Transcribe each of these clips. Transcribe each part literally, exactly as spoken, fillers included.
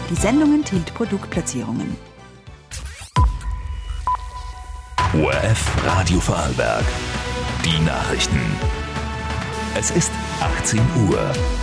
Die Sendung enthält Produktplatzierungen. O R F Radio Vorarlberg. Die Nachrichten. Es ist achtzehn Uhr.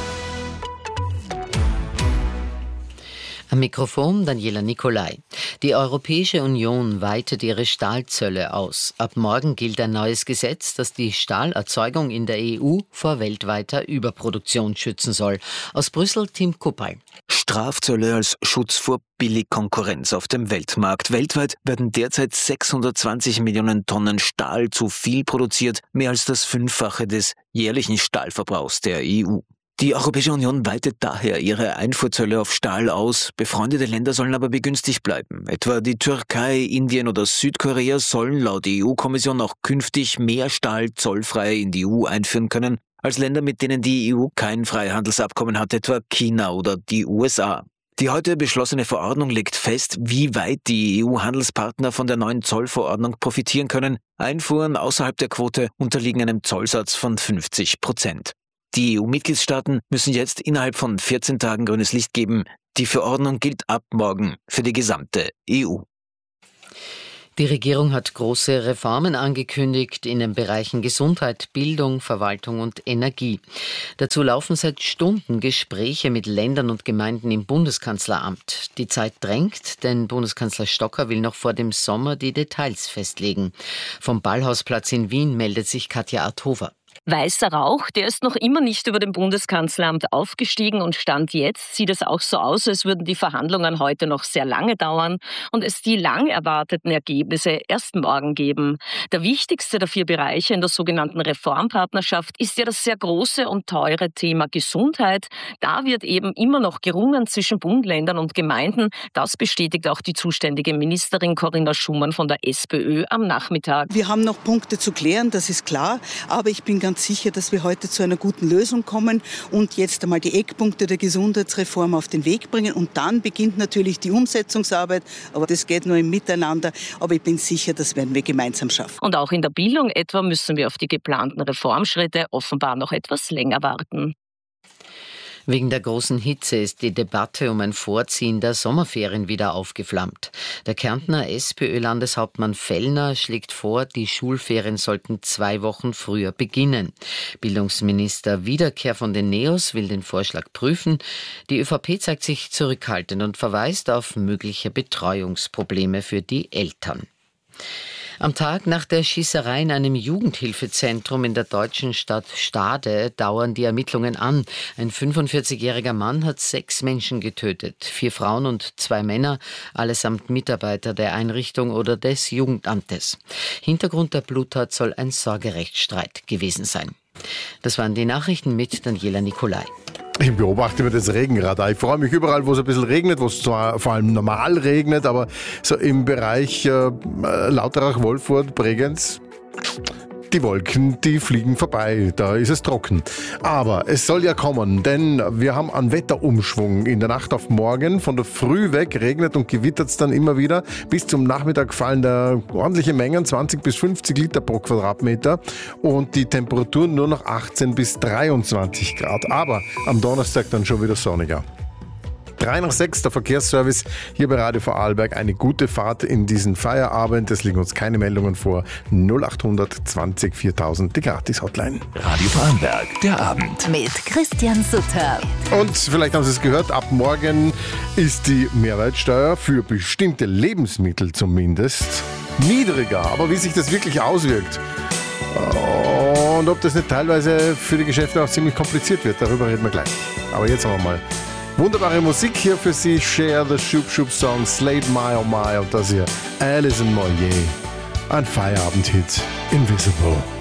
Am Mikrofon Daniela Nicolai. Die Europäische Union weitet ihre Stahlzölle aus. Ab morgen gilt ein neues Gesetz, das die Stahlerzeugung in der E U vor weltweiter Überproduktion schützen soll. Aus Brüssel Tim Kuppay. Strafzölle als Schutz vor Billigkonkurrenz auf dem Weltmarkt. Weltweit werden derzeit sechshundertzwanzig Millionen Tonnen Stahl zu viel produziert, mehr als das Fünffache des jährlichen Stahlverbrauchs der E U. Die Europäische Union weitet daher ihre Einfuhrzölle auf Stahl aus. Befreundete Länder sollen aber begünstigt bleiben. Etwa die Türkei, Indien oder Südkorea sollen laut E U-Kommission auch künftig mehr Stahl zollfrei in die E U einführen können, als Länder, mit denen die E U kein Freihandelsabkommen hat, etwa China oder die U S A. Die heute beschlossene Verordnung legt fest, wie weit die E U-Handelspartner von der neuen Zollverordnung profitieren können. Einfuhren außerhalb der Quote unterliegen einem Zollsatz von fünfzig Prozent. Die E U-Mitgliedstaaten müssen jetzt innerhalb von vierzehn Tagen grünes Licht geben. Die Verordnung gilt ab morgen für die gesamte E U. Die Regierung hat große Reformen angekündigt in den Bereichen Gesundheit, Bildung, Verwaltung und Energie. Dazu laufen seit Stunden Gespräche mit Ländern und Gemeinden im Bundeskanzleramt. Die Zeit drängt, denn Bundeskanzler Stocker will noch vor dem Sommer die Details festlegen. Vom Ballhausplatz in Wien meldet sich Katja Arthofer. Weißer Rauch, der ist noch immer nicht über dem Bundeskanzleramt aufgestiegen und Stand jetzt sieht es auch so aus, als würden die Verhandlungen heute noch sehr lange dauern und es die lang erwarteten Ergebnisse erst morgen geben. Der wichtigste der vier Bereiche in der sogenannten Reformpartnerschaft ist ja das sehr große und teure Thema Gesundheit. Da wird eben immer noch gerungen zwischen Bund, Ländern und Gemeinden. Das bestätigt auch die zuständige Ministerin Corinna Schumann von der SPÖ am Nachmittag. Wir haben noch Punkte zu klären, das ist klar, aber ich bin ganz sicher, dass wir heute zu einer guten Lösung kommen und jetzt einmal die Eckpunkte der Gesundheitsreform auf den Weg bringen. Und dann beginnt natürlich die Umsetzungsarbeit, aber das geht nur im Miteinander. Aber ich bin sicher, das werden wir gemeinsam schaffen. Und auch in der Bildung etwa müssen wir auf die geplanten Reformschritte offenbar noch etwas länger warten. Wegen der großen Hitze ist die Debatte um ein Vorziehen der Sommerferien wieder aufgeflammt. Der Kärntner SPÖ-Landeshauptmann Fellner schlägt vor, die Schulferien sollten zwei Wochen früher beginnen. Bildungsminister Wiederkehr von den Neos will den Vorschlag prüfen. Die ÖVP zeigt sich zurückhaltend und verweist auf mögliche Betreuungsprobleme für die Eltern. Am Tag nach der Schießerei in einem Jugendhilfezentrum in der deutschen Stadt Stade dauern die Ermittlungen an. Ein fünfundvierzigjähriger Mann hat sechs Menschen getötet, vier Frauen und zwei Männer, allesamt Mitarbeiter der Einrichtung oder des Jugendamtes. Hintergrund der Bluttat soll ein Sorgerechtsstreit gewesen sein. Das waren die Nachrichten mit Daniela Nicolai. Ich beobachte mir das Regenradar. Ich freue mich überall, wo es ein bisschen regnet, wo es zwar vor allem normal regnet, aber so im Bereich äh, Lauterach, Wolfurt, Bregenz, die Wolken, die fliegen vorbei. Da ist es trocken. Aber es soll ja kommen, denn wir haben einen Wetterumschwung in der Nacht auf morgen. Von der Früh weg regnet und gewittert es dann immer wieder. Bis zum Nachmittag fallen da ordentliche Mengen, zwanzig bis fünfzig Liter pro Quadratmeter. Und die Temperaturen nur noch achtzehn bis dreiundzwanzig Grad. Aber am Donnerstag dann schon wieder sonniger. drei nach sechs, der Verkehrsservice hier bei Radio Vorarlberg. Eine gute Fahrt in diesen Feierabend. Es liegen uns keine Meldungen vor. null acht zwanzig viertausend, die Gratis-Hotline. Radio Vorarlberg, der Abend. Mit Christian Sutter. Und vielleicht haben Sie es gehört, ab morgen ist die Mehrwertsteuer für bestimmte Lebensmittel zumindest niedriger. Aber wie sich das wirklich auswirkt und ob das nicht teilweise für die Geschäfte auch ziemlich kompliziert wird, darüber reden wir gleich. Aber jetzt haben wir mal wunderbare Musik hier für Sie. Share the Shoop Shoop Song, Slade My Oh My und das hier Alison Moyet. Ein Feierabend-Hit, Invisible.